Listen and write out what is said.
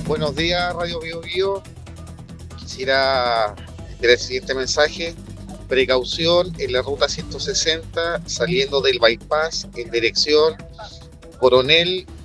Buenos días, Radio Bio Bio. Quisiera enviar el siguiente mensaje. Precaución en la ruta 160, saliendo del bypass en dirección Coronel